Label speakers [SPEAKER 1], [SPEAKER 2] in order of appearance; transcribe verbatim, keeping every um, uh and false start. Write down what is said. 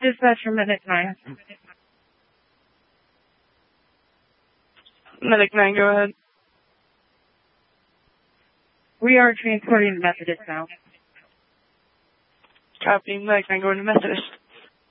[SPEAKER 1] Dispatcher, Medic nine.
[SPEAKER 2] Medic nine, go ahead.
[SPEAKER 1] We are transporting the Methodist now.
[SPEAKER 2] Copy. Medic nine, going to Methodist.